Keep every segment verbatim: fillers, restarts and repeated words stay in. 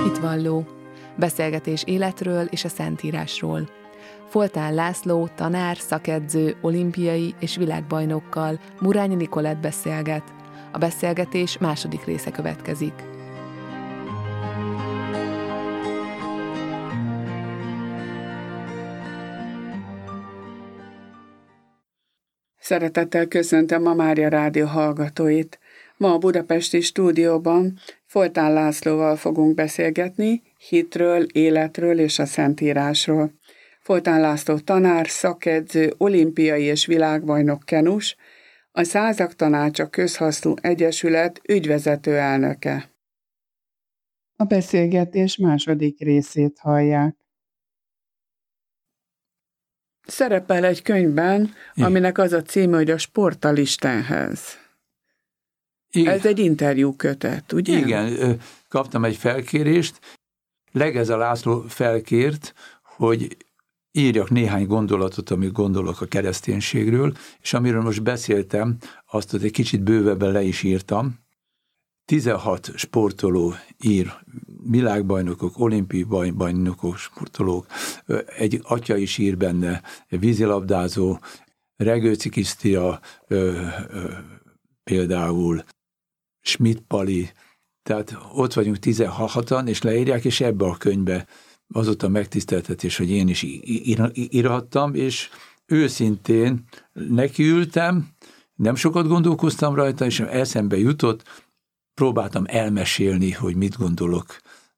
Hitvalló. Beszélgetés életről és a Szentírásról. Foltán László, tanár, szakedző, olimpiai és világbajnokkal, Murányi Nikolett beszélget. A beszélgetés második része következik. Szeretettel köszöntöm a Mária Rádió hallgatóit. Ma a budapesti stúdióban Foltán Lászlóval fogunk beszélgetni hitről, életről és a Szentírásról. Foltán László tanár, szakedző, olimpiai és világbajnok kenus, a Százak Tanácsa Közhasznú Egyesület ügyvezető elnöke. A beszélgetés második részét hallják. Szerepel egy könyvben, aminek az a címe, hogy a Sporttal Istenhez. Igen. Ez egy interjú kötet, ugye? Igen, kaptam egy felkérést. Legeze László felkért, hogy írjak néhány gondolatot, amit gondolok a kereszténységről, és amiről most beszéltem, azt egy kicsit bővebben le is írtam. tizenhat sportoló ír, világbajnokok, olimpiai bajnokok, sportolók, egy atya is ír benne, vízilabdázó, Regőci Krisztia, például Schmidt Pali, tehát ott vagyunk tizenhatan, és leírják, és ebbe a könyvbe az volt a megtiszteltetés, hogy én is írhattam, és őszintén nekiültem, nem sokat gondolkoztam rajta, és eszembe jutott, próbáltam elmesélni, hogy mit gondolok,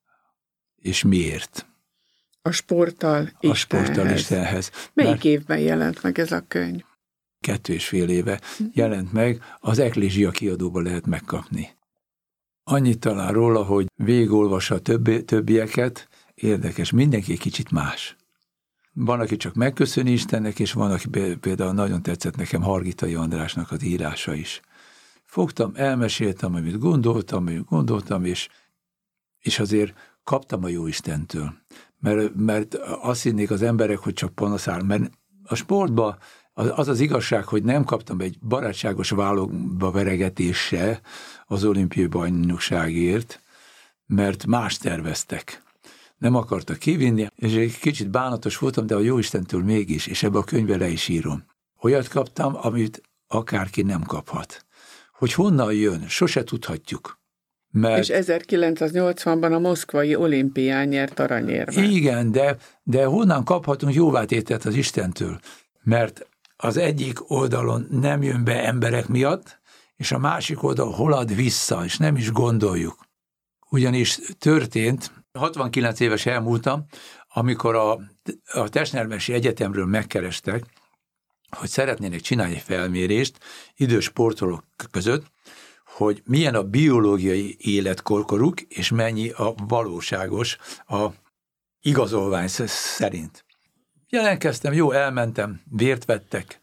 és miért. A sporttal Istenhez. A sporttal Istenhez. Melyik Mert évben jelent meg ez a könyv? Kettő és fél éve jelent meg, az Eklézsia kiadóban lehet megkapni. Annyit talán róla, hogy végigolvassa a többi, többieket, érdekes, mindenki egy kicsit más. Van, aki csak megköszöni Istennek, és van, aki például nagyon tetszett nekem Hargitai Andrásnak az írása is. Fogtam, elmeséltem, amit gondoltam, amit gondoltam, és, és azért kaptam a Jóistentől. Mert, mert azt hinnék az emberek, hogy csak panaszál, mert a sportban az, az az igazság, hogy nem kaptam egy barátságos vállóba veregetése az olimpiai bajnokságért, mert más terveztek. Nem akartak kivinni, és egy kicsit bánatos voltam, de a Jóistentől mégis, és ebbe a könyvbe le is írom. Olyat kaptam, amit akárki nem kaphat. Hogy honnan jön, sose tudhatjuk. Mert... És ezerkilencszáznyolcvanban a moszkvai olimpián nyert aranyérmet. Igen, de, de honnan kaphatunk jóvátételt az Istentől? Mert az egyik oldalon nem jön be emberek miatt, és a másik oldalon holad vissza, és nem is gondoljuk. Ugyanis történt, hatvankilenc éves elmúltam, amikor a, a Testnevelési Egyetemről megkerestek, hogy szeretnének csinálni egy felmérést idős sportolók között, hogy milyen a biológiai életkorkoruk, és mennyi a valóságos a igazolvány szerint. Jelentkeztem, jó, elmentem, vért vettek,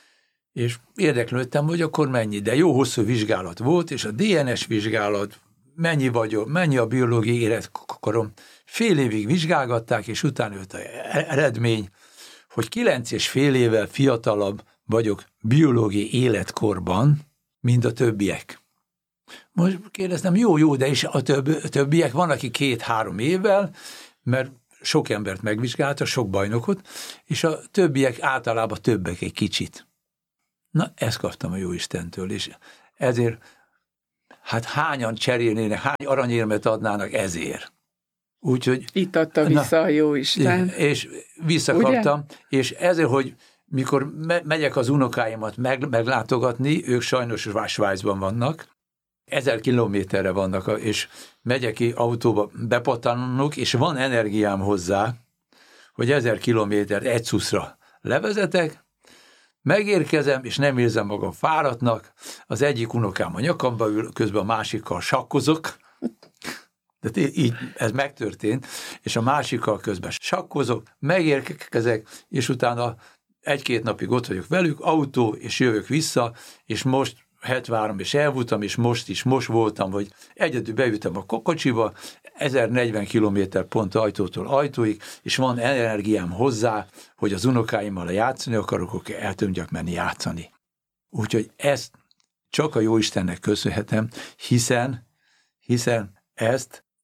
és érdeklődtem, hogy akkor mennyi, de jó hosszú vizsgálat volt, és a dé en es vizsgálat, mennyi vagyok, mennyi a biológiai életkorom, fél évig vizsgálgatták, és utána jött az eredmény, hogy kilenc és fél évvel fiatalabb vagyok biológiai életkorban, mint a többiek. Most kérdeztem, jó, jó, de is a több, többiek van, aki két-három évvel, mert sok embert megvizsgálta, sok bajnokot, és a többiek általában többek egy kicsit. Na, ezt kaptam a Jóistentől, és ezért, hát hányan cserélnének, hány aranyérmet adnának ezért. Úgyhogy... Itt adta vissza na, a Jóisten. És visszakaptam, ugye? És ezért, hogy mikor me- megyek az unokáimat meg, meglátogatni, ők sajnos Svájcban vannak, ezer kilométerre vannak, és megyek ki autóba, bepattanok, és van energiám hozzá, hogy ezer kilométert egy szuszra levezetek, megérkezem, és nem érzem magam fáradtnak, az egyik unokám a nyakamba ül, közben a másikkal sakkozok, de így ez megtörtént, és a másikkal közben sakkozok, megérkezek, és utána egy-két napig ott vagyok velük, autó, és jövök vissza, és most hetvenhárom és elvultam, és most is, most voltam, hogy egyedül beültem a kocsiba, ezernegyven kilométer pont ajtótól ajtóig, és van energiám hozzá, hogy az unokáimmal játszani akarok, akkor el tudjak menni játszani. Úgyhogy ezt csak a Jóistennek köszönhetem, hiszen, hiszen ezt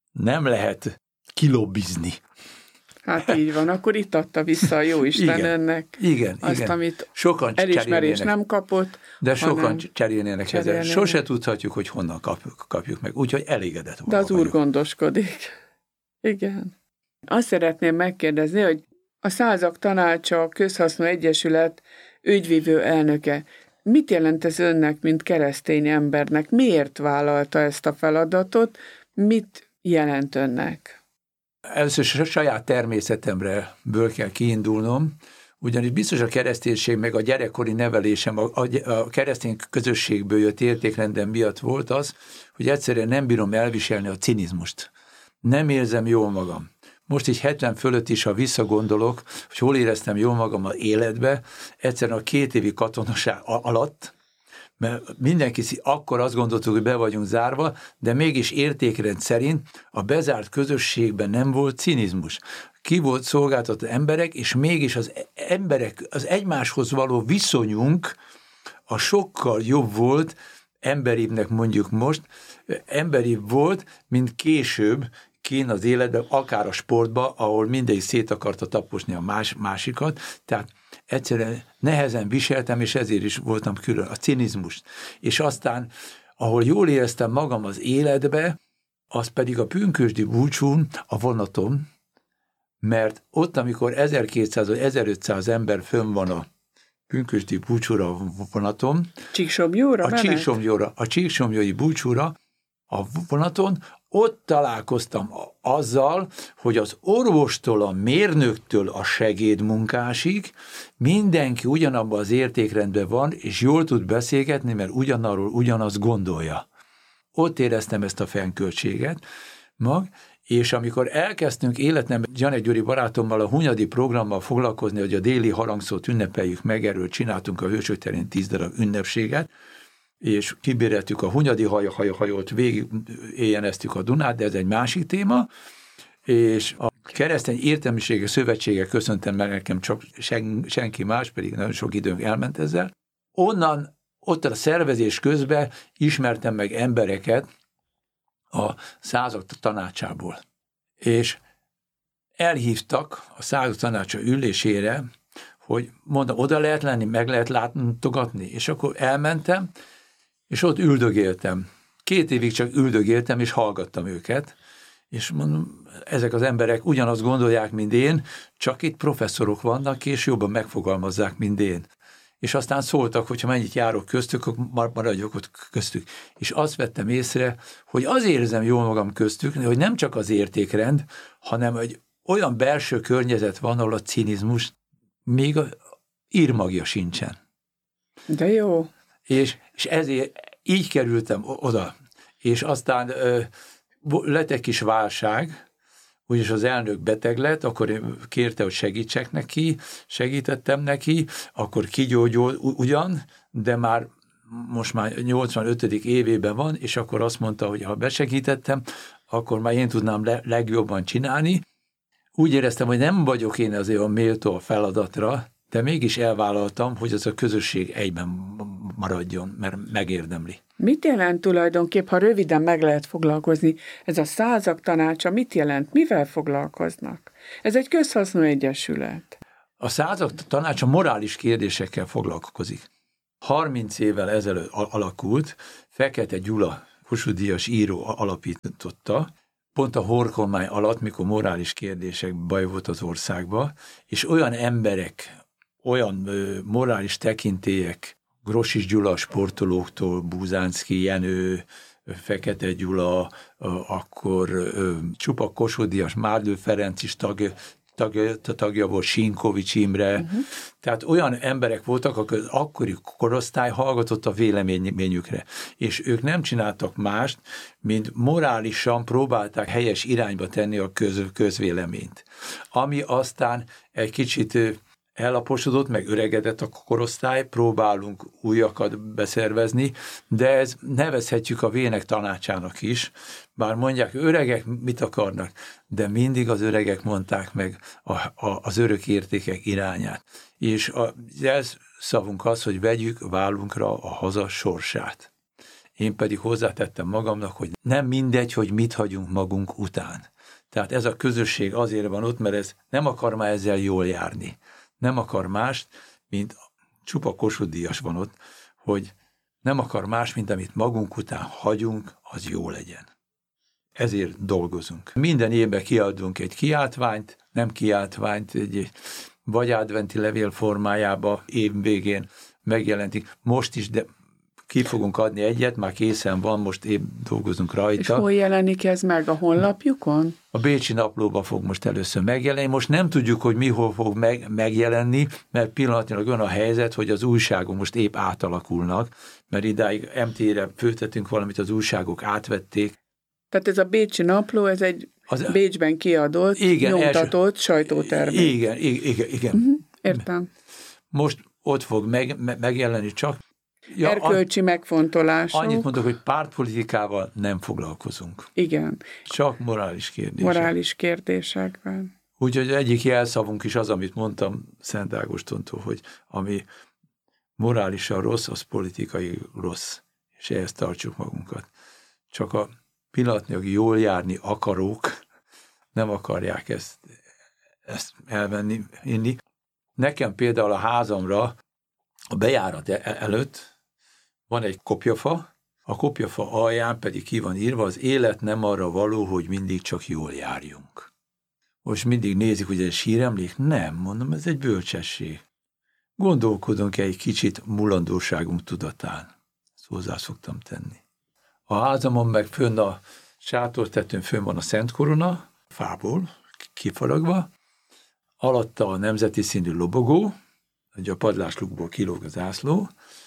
nem lehet kilobbizni. Hát így van, akkor itt adta vissza a Jóisten igen, ennek igen, azt, igen. amit sokan elismerés nem kapott. De sokan cserélnének, cserélnének ezzel. Sose tudhatjuk, hogy honnan kapjuk, kapjuk meg. Úgyhogy elégedett volna. De az Úr gondoskodik. Igen. Azt szeretném megkérdezni, hogy a Százak Tanácsa Közhasznú Egyesület ügyvívő elnöke. Mit jelent ez önnek, mint keresztény embernek? Miért vállalta ezt a feladatot? Mit jelent önnek? Először saját természetemre ből kell kiindulnom, ugyanis biztos a kereszténység meg a gyerekkori nevelésem, a, a keresztény közösségből jött értékrendem miatt volt az, hogy egyszerűen nem bírom elviselni a cinizmust. Nem érzem jól magam. Most így hetven fölött is, ha visszagondolok, hogy hol éreztem jól magam az életbe, egyszerűen a két évi katonaság alatt, mert mindenki akkor azt gondoltuk, hogy be vagyunk zárva, de mégis értékrend szerint a bezárt közösségben nem volt cinizmus. Ki volt szolgáltató emberek, és mégis az emberek, az egymáshoz való viszonyunk a sokkal jobb volt, emberibbnek mondjuk most, emberibb volt, mint később kín az életben, akár a sportban, ahol mindegyik szét akarta taposni a más, másikat, tehát egyszerűen nehezen viseltem, és ezért is voltam külön, a cinizmust. És aztán, ahol jól éreztem magam az életbe, az pedig a pünkösdi búcsún, a vonaton, mert ott, amikor ezerkétszáz vagy ezerötszáz ember fönn van a pünkösdi búcsúra vonaton, Csíksomlyóra a Csíksomlyóra, a Csíksomlyói búcsúra a vonaton, ott találkoztam azzal, hogy az orvostól, a mérnöktől a segédmunkásig mindenki ugyanabban az értékrendben van, és jól tud beszélgetni, mert ugyanarról ugyanazt gondolja. Ott éreztem ezt a fennköltséget mag, és amikor elkezdtünk életnem Janek Gyuri barátommal a Hunyadi programmal foglalkozni, hogy a déli harangszót ünnepeljük meg, erről csináltunk a Hősök terén tíz darab ünnepséget, és kibéreltük a Hunyadi hajót, végig éjjeneztük a Dunát, de ez egy másik téma, és a Keresztény Értelmiségi Szövetsége köszöntem meg nekem csak sen, senki más, pedig nagyon sok időnk elment ezzel. Onnan, ott a szervezés közben ismertem meg embereket a Százak Tanácsából. És elhívtak a Százak Tanácsa ülésére, hogy mondom, oda lehet lenni, meg lehet látogatni, és akkor elmentem, és ott üldögéltem. Két évig csak üldögéltem, és hallgattam őket, és mondom, ezek az emberek ugyanazt gondolják, mint én, csak itt professzorok vannak, és jobban megfogalmazzák, mint én. És aztán szóltak, hogyha mennyit járok köztük, akkor maradjak ott köztük. És azt vettem észre, hogy azért érzem jól magam köztük, hogy nem csak az értékrend, hanem egy olyan belső környezet van, ahol a cinizmus még a írmagja sincsen. De jó. És, és ezért így kerültem oda. És aztán ö, lett egy kis válság, úgyis az elnök beteg lett, akkor kérte, hogy segítsek neki, segítettem neki, akkor kigyógyult ugyan, de már most már nyolcvanötödik évében van, és akkor azt mondta, hogy ha besegítettem, akkor már én tudnám le, legjobban csinálni. Úgy éreztem, hogy nem vagyok én azért a méltó a feladatra, de mégis elvállaltam, hogy ez a közösség egyben maradjon, mert megérdemli. Mit jelent tulajdonképp, ha röviden meg lehet foglalkozni, ez a Százak Tanácsa mit jelent, mivel foglalkoznak? Ez egy közhasznú egyesület. A Százak Tanácsa morális kérdésekkel foglalkozik. harminc évvel ezelőtt alakult, Fekete Gyula, Kossuth-díjas író alapította, pont a horkormány alatt, mikor morális kérdések baj volt az országban, és olyan emberek, olyan ö, morális tekintélyek, Grossis Gyula sportolóktól, Búzánszky Jenő, Fekete Gyula, akkor ö, Csupa Kossuth-díjas Márdő Ferenc is tagja, tagja, tagja volt, Sinkovics Imre, uh-huh. Tehát olyan emberek voltak, akik az akkori korosztály hallgatott a véleményükre, és ők nem csináltak mást, mint morálisan próbálták helyes irányba tenni a köz, közvéleményt. Ami aztán egy kicsit ellaposodott, meg öregedett a korosztály, próbálunk újakat beszervezni, de ez nevezhetjük a Vének Tanácsának is, bár mondják, öregek mit akarnak, de mindig az öregek mondták meg a, a, az örök értékek irányát. És a jelszavunk az, hogy vegyük vállunkra a haza sorsát. Én pedig hozzátettem magamnak, hogy nem mindegy, hogy mit hagyunk magunk után. Tehát ez a közösség azért van ott, mert ez nem akar már ezzel jól járni. Nem akar mást, mint csupa Kossuth Díjas van ott, hogy nem akar más, mint amit magunk után hagyunk, az jó legyen. Ezért dolgozunk. Minden évben kiadunk egy kiáltványt, nem kiáltványt, egy vagy adventi levél formájába év végén megjelentik. Most is, de ki fogunk adni egyet, már készen van, most épp dolgozunk rajta. És hol jelenik ez meg? A honlapjukon? A Bécsi Naplóban fog most először megjelenni. Most nem tudjuk, hogy mihol fog meg, megjelenni, mert pillanatnyilag olyan a helyzet, hogy az újságok most épp átalakulnak, mert idáig em té-re főtettünk valamit, az újságok átvették. Tehát ez a Bécsi Napló, ez egy az, Bécsben kiadott, igen, nyomtatott első, sajtótermék. Igen, igen, igen. Uh-huh, értem. Most ott fog meg, megjelenni csak. Ja, erkölcsi megfontolások. Annyit mondok, hogy pártpolitikával nem foglalkozunk. Igen. Csak morális kérdések. Morális kérdésekben. Úgyhogy egyik jelszavunk is az, amit mondtam Szent Ágostontól, hogy ami morálisan rossz, az politikai rossz. És ehhez tartsuk magunkat. Csak a pillanatnyilag jól járni akarók nem akarják ezt, ezt elvenni, inni. Nekem például a házamra a bejárat előtt van egy kopjafa, a kopjafa alján pedig ki van írva, az élet nem arra való, hogy mindig csak jól járjunk. Most mindig nézik, hogy ez síremlék? Nem, mondom, ez egy bölcsesség. Gondolkodunk egy kicsit mulandóságunk tudatán. Ezt hozzá szoktam tenni. A házamon meg fönn a sátortetőn fönn van a Szent Korona, fából, kifaragva, alatta a nemzeti színű lobogó, hogy a padláslukból kilóg a zászló,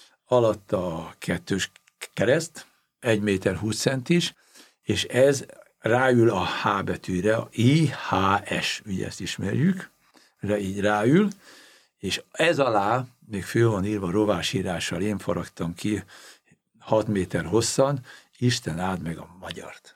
alatta a kettős kereszt, egy méter húsz centis, és ez ráül a H betűre, a I H S, ugye ezt ismerjük, így ráül, és ez alá még föl van írva rovásírással, én faragtam ki hat méter hosszan, Isten áld meg a magyart.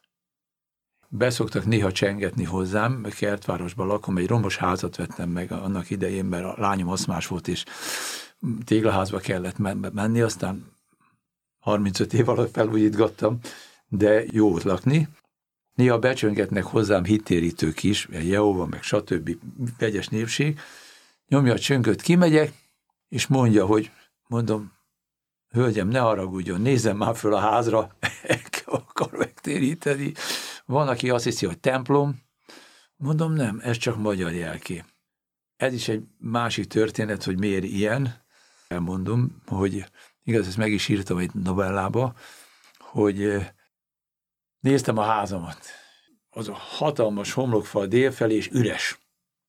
Beszoktak néha csengetni hozzám, Kertvárosban lakom, egy romos házat vettem meg annak idején, mert a lányom aszmás volt, és téglaházba kellett menni, aztán harmincöt év alatt felújítgattam, de jó ott lakni. Néha becsöngetnek hozzám hittérítők is, Jehova, meg stb. Vegyes népség. Nyomja a csönköt, kimegyek, és mondja, hogy mondom, hölgyem, ne haragudjon, nézzem már föl a házra, akar megtéríteni. Van, aki azt hiszi, hogy templom. Mondom, nem, ez csak magyar jelkép. Ez is egy másik történet, hogy miért ilyen. Elmondom, hogy igaz, ezt meg is írtam egy novellába, hogy néztem a házamat. Az a hatalmas homlokfal délfelé, és üres.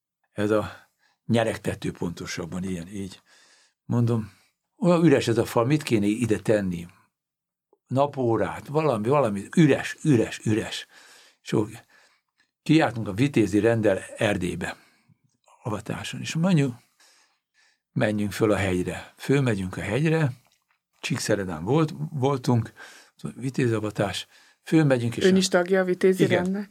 Ez a nyeregtető pontosabban ilyen, így. Mondom, olyan üres ez a fal, mit kéne ide tenni? Napórát, valami, valami, üres, üres, üres. És kijártunk a Vitézi Renddel Erdélybe, avatáson, és mondjuk, menjünk föl a hegyre. Fölmegyünk a hegyre, Csíkszeredán volt, voltunk, Vitézi avatás, fölmegyünk, és... Ön is tagja a Vitézi igen. Rendnek?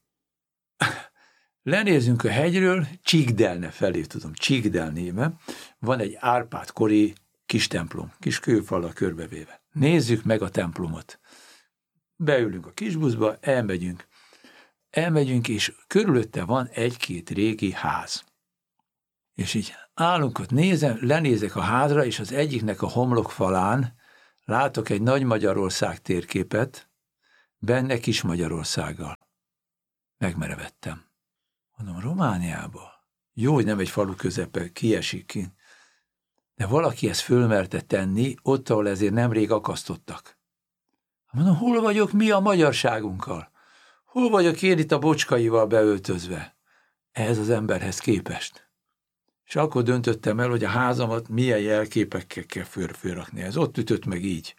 Lenézünk a hegyről, Csíkdelne felé, tudom, Csíkdel néve, van egy Árpád-kori kis templom, kis kőfallal körbevéve. Nézzük meg a templomot. Beülünk a kisbuszba, elmegyünk. Elmegyünk, és körülötte van egy-két régi ház. És így állunk ott, nézem, lenézek a házra, és az egyiknek a homlokfalán látok egy Nagy Magyarország térképet, benne Kis Magyarországgal. Megmerevettem. Mondom, Romániába? Jó, hogy nem egy falu közepe, kiesik ki. De valaki ezt fölmerte tenni, ott, ahol ezért nemrég akasztottak. Mondom, hol vagyok mi a magyarságunkkal? Hol vagyok én itt a bocskaival beöltözve? Ehhez az emberhez képest. És akkor döntöttem el, hogy a házamat milyen jelképekkel kell föl, fölrakni. Ez ott ütött meg így.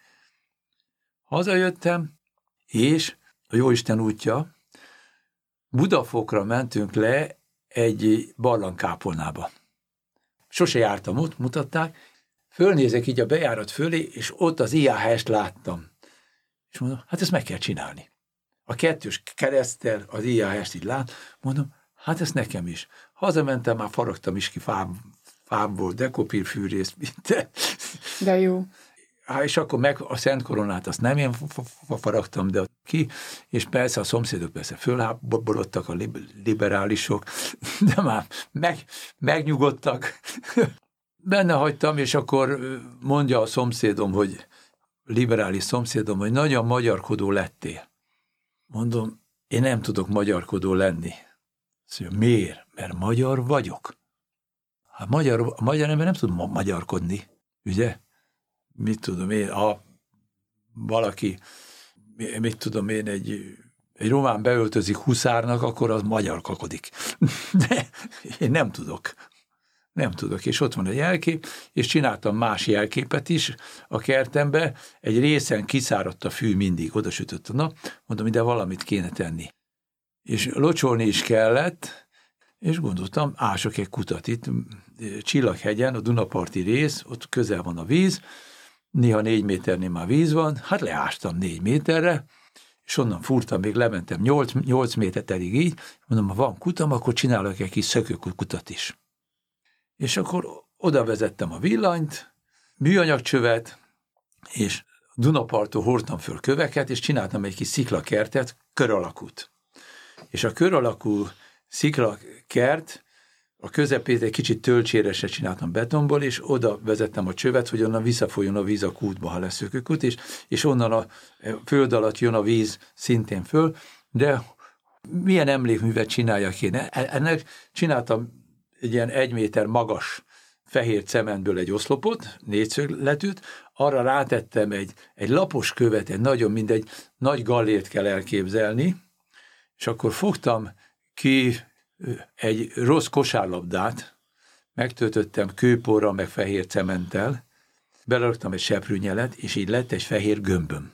Hazajöttem, és a Jóisten útja, Budafokra mentünk le egy barlangkápolnába. Sose jártam ott, mutatták, fölnézek így a bejárat fölé, és ott az I H S-t láttam. És mondom, hát ezt meg kell csinálni. A kettős kereszttel az I H S-t így lát, mondom, hát ezt nekem is. Hazamentem, már faragtam is ki fáb, fából, dekopírfűrészt, minden. De jó. Há, és akkor meg a Szent Koronát azt nem én faragtam, de ki, és persze a szomszédok persze fölháborodtak, a liberálisok, de már meg, megnyugodtak. Benne hagytam, és akkor mondja a szomszédom, hogy liberális szomszédom, hogy nagyon magyarkodó lettél. Mondom, én nem tudok magyarkodó lenni. Szóval, miért? Mert magyar vagyok. Hát magyar, a magyar ember nem tud ma- magyarkodni, ugye? Mit tudom én, ha valaki, mit tudom én, egy, egy román beöltözik huszárnak, akkor az magyarkakodik. De én nem tudok. Nem tudok, és ott van a jelkép, és csináltam más jelképet is a kertembe, egy részen kiszáradt a fű mindig, oda sütött a nap, mondom, ide valamit kéne tenni. És locsolni is kellett, és gondoltam, ások egy kutat itt, Csillaghegyen, a Dunaparti rész, ott közel van a víz, néha négy méternél már víz van, hát leástam négy méterre, és onnan fúrtam, még lementem nyolc, nyolc méterig így, mondom, ha van kutam, akkor csinálok egy kis szökőkutat is. És akkor oda vezettem a villanyt, műanyagcsövet, és Dunaparton hordtam föl köveket, és csináltam egy kis sziklakertet, kör alakút. És a kör alakú sziklakert, a közepét egy kicsit tölcséresre csináltam betonból, és oda vezettem a csövet, hogy onnan visszafolyjon a víz a kútba, ha lesz szökőkút, és, és onnan a föld alatt jön a víz szintén föl, de milyen emlékművet csináljak én? Ennek csináltam egy ilyen egy méter magas fehér cementből egy oszlopot, négyszögletűt, arra rátettem egy, egy lapos követ, egy nagyon mindegy, nagy gallért kell elképzelni, és akkor fogtam ki egy rossz kosárlabdát, megtöltöttem kőporral, meg fehér cementtel, beleraktam egy seprűnyelet, és így lett egy fehér gömböm.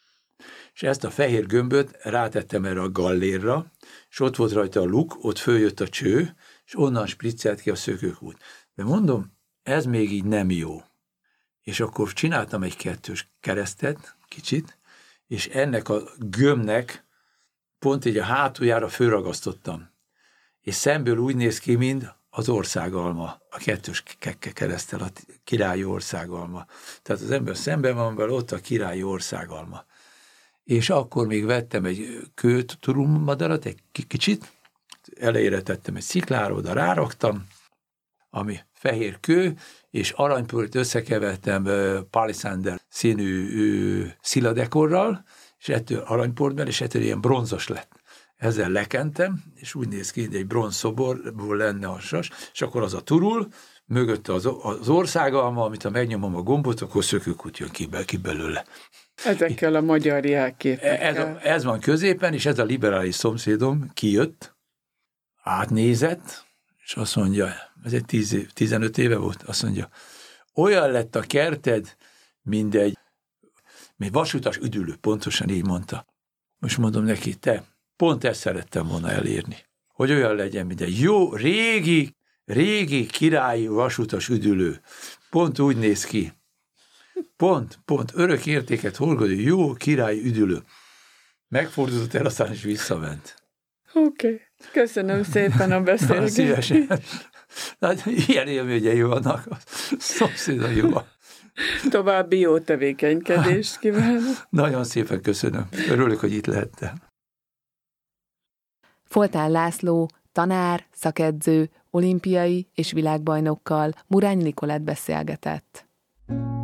És ezt a fehér gömböt rátettem erre a gallérra, és ott volt rajta a luk, ott följött a cső, és onnan spriccelt ki a szökőkút. De mondom, ez még így nem jó. És akkor csináltam egy kettős keresztet, kicsit, és ennek a gömbnek pont így a hátuljára fölragasztottam. És szemből úgy néz ki, mint az országalma, a kettős kereszttel, a királyi országalma. Tehát az ember szemben van vele, ott a királyi országalma. És akkor még vettem egy kőturulmadarat, egy kicsit, elejére tettem egy sziklára, oda ráraktam, ami fehér kő, és aranyport összekevertem uh, palisander színű uh, sziladekorral, és ettől aranyportban, és ettől ilyen bronzos lett. Ezzel lekentem, és úgy néz ki, hogy egy bronzszoborból lenne a sas, és akkor az a turul, mögötte az, az országalma, amit ha megnyomom a gombot, akkor szökőkút jön ki, ki belőle. Ezekkel a magyar jelképekkel. Ez, a, ez van középen, és ez a liberális szomszédom kijött, átnézett, és azt mondja, ez egy tíz év, tizenöt éve volt, azt mondja, olyan lett a kerted, mint egy, egy vasutas üdülő, pontosan így mondta. Most mondom neki, te, pont ezt szerettem volna elérni, hogy olyan legyen, mint egy jó, régi, régi királyi vasutas üdülő. Pont úgy néz ki. Pont, pont, örök értéket horgadó, jó királyi üdülő. Megfordult el, aztán is visszament. Oké, okay. Köszönöm szépen a beszélgetést. Szívesen. Hát, ilyen élményei vannak a szomszédaival. További jó tevékenykedést kívánok. Nagyon szépen köszönöm. Örülök, hogy itt lehettem. Foltán László, tanár, szakedző, olimpiai és világbajnokkal Murányi Nikolett beszélgetett.